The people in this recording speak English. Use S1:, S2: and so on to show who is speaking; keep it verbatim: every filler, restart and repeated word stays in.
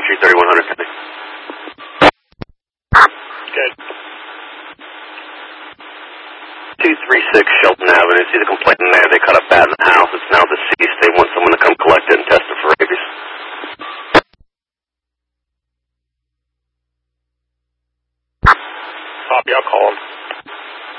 S1: Street, thirty-one hundred.
S2: Good.
S1: two three six Shelton Avenue. See the complainant there. They cut a bat in the house. It's now deceased. They want someone to come collect it and test it for rabies.
S2: Copy, I'll call him.